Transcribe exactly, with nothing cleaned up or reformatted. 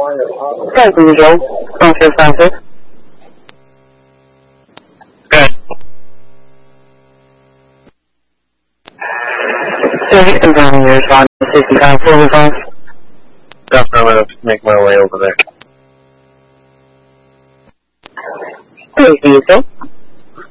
Thank you, Joe. Don't feel Francis. Good. So you can tell me your response to some council response? Definitely I'm going to make my way over there. Please do so.